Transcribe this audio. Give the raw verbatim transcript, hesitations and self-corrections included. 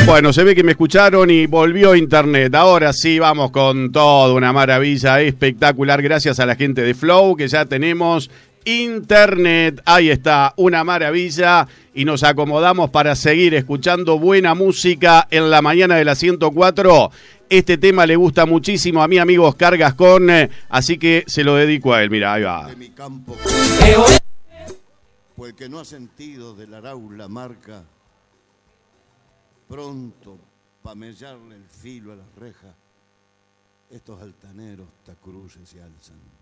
Bueno, se ve que me escucharon y volvió internet. Ahora sí, vamos con todo, una maravilla espectacular. Gracias a la gente de Flow, que ya tenemos internet. Ahí está, una maravilla. Y nos acomodamos para seguir escuchando buena música en la mañana de la ciento cuatro. Este tema le gusta muchísimo a mi amigo Oscar Gascón, así que se lo dedico a él. Mira, ahí va. De mi campo, pues el que no ha sentido del arau la marca, pronto pa' mellarle el filo a las rejas, estos altaneros tacruces se alzan.